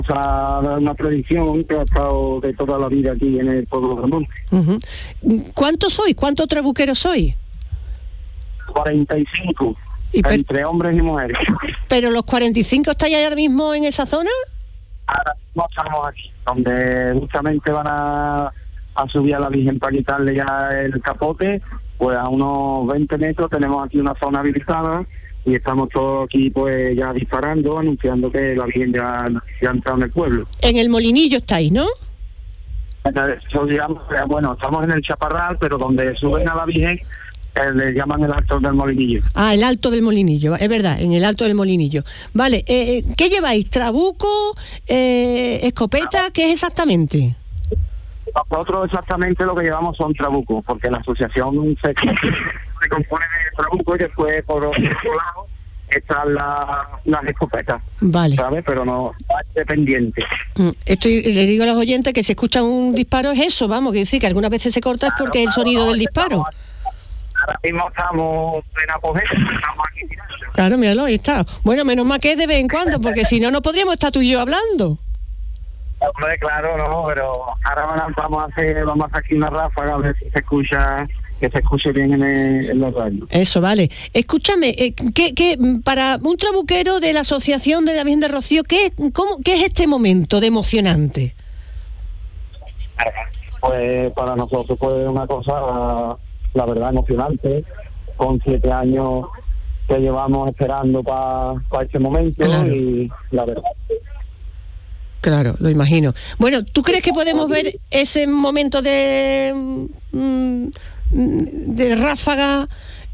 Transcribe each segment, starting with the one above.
una tradición que ha estado de toda la vida aquí en el pueblo de Monte. ¿Cuántos sois? ¿Cuántos trabuqueros sois? 45, entre hombres y mujeres. ¿Pero los 45 estáis ahora mismo en esa zona? Ahora no estamos aquí, donde justamente van a subir a la Virgen para quitarle ya el capote. Pues a unos 20 metros tenemos aquí una zona habilitada y estamos todos aquí pues ya disparando, anunciando que la Virgen ya ha entrado en el pueblo. En el Molinillo estáis, ¿no? Digamos, bueno, estamos en el Chaparral, pero donde suben a la Virgen le llaman el Alto del Molinillo. Ah, el Alto del Molinillo, es verdad, en el Alto del Molinillo. Vale, ¿qué lleváis? ¿Trabuco? ¿Escopeta? ¿Qué es exactamente? Nosotros exactamente lo que llevamos son trabucos, porque la asociación se compone de trabucos y después por otro lado están las escopetas. Vale. ¿Sabes? Pero no es dependiente. Le digo a los oyentes que si escuchan un disparo es eso, vamos, que sí, que algunas veces se corta es porque es el sonido del disparo. Ahora mismo estamos en apogeo, estamos aquí tirando. Claro, míralo, ahí está. Bueno, menos mal que es de vez en cuando, porque si no, no podríamos estar tú y yo hablando. Hombre, claro, no, pero ahora vamos a hacer aquí una ráfaga a ver si se escucha, que se escuche bien en los radios. Eso, vale. Escúchame, ¿qué para un trabuquero de la Asociación de la Virgen de Rocío, ¿qué es este momento de emocionante? Pues para nosotros fue una cosa, la verdad, emocionante, con 7 años que llevamos esperando para este momento. Claro. Y la verdad. Claro, lo imagino. Bueno, ¿tú crees que podemos ver ese momento de ráfaga?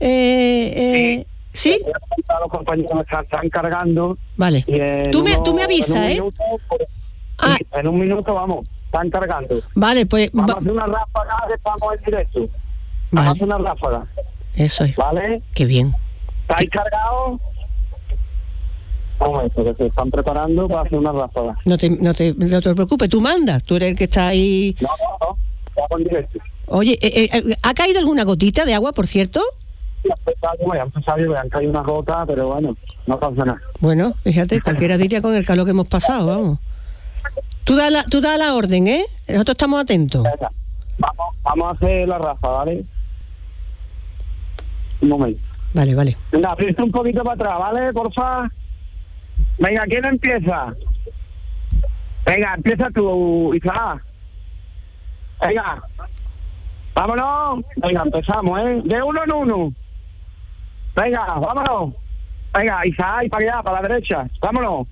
¿Sí? Los compañeros están cargando. Vale. Tú me avisas, ¿eh? En un minuto, vamos, están cargando. Vale, pues... Vamos a hacer una ráfaga, estamos en directo. Vamos a hacer una ráfaga. Eso es. ¿Vale? Qué bien. ¿Estáis cargados? Un momento, que se están preparando para hacer una ráfaga. No te preocupes, tú mandas, tú eres el que está ahí. No, estamos en directo. Oye, ¿ha caído alguna gotita de agua, por cierto? Han caído unas gotas, pero bueno, no pasa nada. Bueno, fíjate, cualquiera diría con el calor que hemos pasado, vamos. Tú da la orden, ¿eh? Nosotros estamos atentos. Venga, vamos a hacer la ráfaga, ¿vale? Un momento. Vale. Venga, aprieta un poquito para atrás, ¿vale? Porfa. Venga, ¿quién empieza? Venga, empieza tú, Isaac. Venga. Vámonos. Venga, empezamos, ¿eh? De uno en uno. Venga, vámonos. Venga, Isaac, y para allá, para la derecha. Vámonos.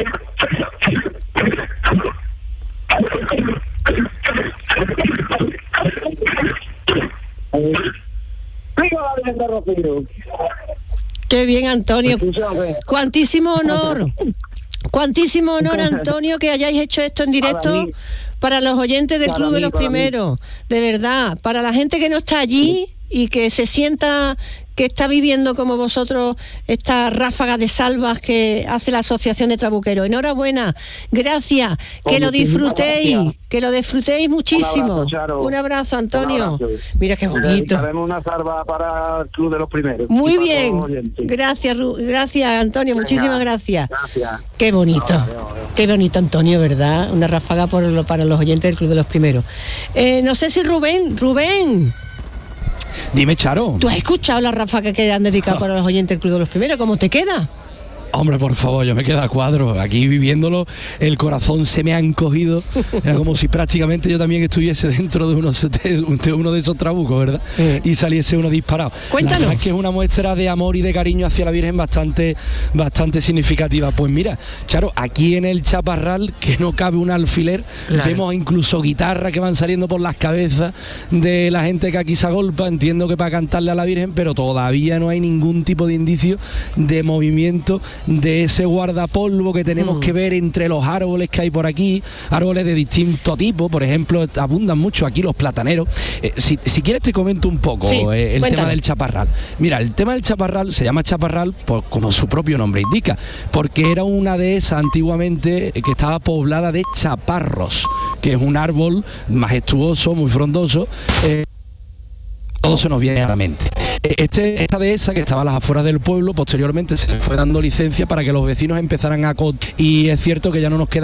¡Viva la Virgen de Rocío! ¡Qué bien, Antonio! ¡Cuantísimo honor! ¡Cuantísimo honor, Antonio, que hayáis hecho esto en directo para los oyentes del Club de los Primeros! De verdad, para la gente que no está allí y que se sienta que está viviendo como vosotros esta ráfaga de salvas que hace la Asociación de Trabuqueros. Enhorabuena, gracias, que lo disfrutéis muchísimo. Un abrazo, Antonio. Mira qué bonito. Haremos una salva para el Club de los Primeros. Muy bien, gracias, Antonio. Venga, muchísimas gracias. Qué bonito, qué bonito, Antonio, ¿verdad? Una ráfaga para los oyentes del Club de los Primeros. No sé si Rubén. Dime, Charo. ¿Tú has escuchado la ráfaga que han dedicado para los oyentes del Club de los Primeros? ¿Cómo te queda? Hombre, por favor, yo me quedo a cuadro. Aquí viviéndolo, el corazón se me ha encogido. Era como si prácticamente yo también estuviese dentro de uno de esos trabucos, ¿verdad? Y saliese uno disparado. Cuéntanos. La verdad es que es una muestra de amor y de cariño hacia la Virgen bastante significativa. Pues mira, Charo, aquí en el Chaparral, que no cabe un alfiler, claro. Vemos incluso guitarras que van saliendo por las cabezas de la gente que aquí se agolpa. Entiendo que para cantarle a la Virgen, pero todavía no hay ningún tipo de indicio de movimiento de ese guardapolvo que tenemos que ver entre los árboles que hay por aquí, árboles de distinto tipo. Por ejemplo, abundan mucho aquí los plataneros. Si quieres te comento un poco el tema del Chaparral. Mira, el tema del Chaparral se llama Chaparral como su propio nombre indica, porque era una dehesa antiguamente que estaba poblada de chaparros, que es un árbol majestuoso, muy frondoso. Todo se nos viene a la mente. Esta dehesa, que estaba a las afueras del pueblo, posteriormente se fue dando licencia para que los vecinos empezaran y es cierto que ya no nos queda